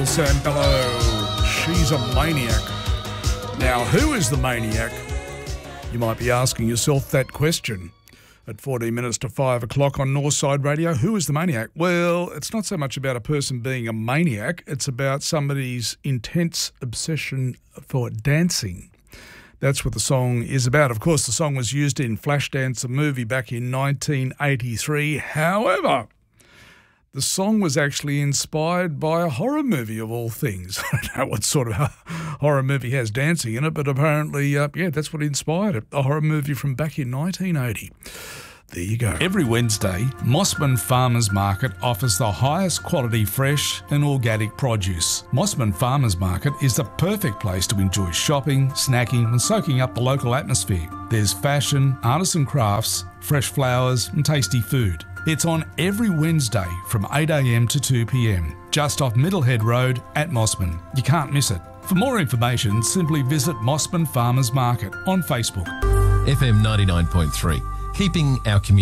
Sam Bello. She's a maniac. Now, who is the maniac? You might be asking yourself that question. At 14 minutes to 5 o'clock on Northside Radio, who is the maniac? Well, it's not so much about a person being a maniac, it's about somebody's intense obsession for dancing. That's what the song is about. Of course, the song was used in Flashdance, the movie, back in 1983. However, the song was actually inspired by a horror movie of all things. I don't know what sort of horror movie has dancing in it, but apparently, that's what inspired it. A horror movie from back in 1980. There you go. Every Wednesday, Mossman Farmers Market offers the highest quality fresh and organic produce. Mossman Farmers Market is the perfect place to enjoy shopping, snacking and soaking up the local atmosphere. There's fashion, artisan crafts, fresh flowers and tasty food. It's on every Wednesday from 8 a.m. to 2 p.m, just off Middlehead Road at Mossman. You can't miss it. For more information, simply visit Mossman Farmers Market on Facebook. FM 99.3, keeping our community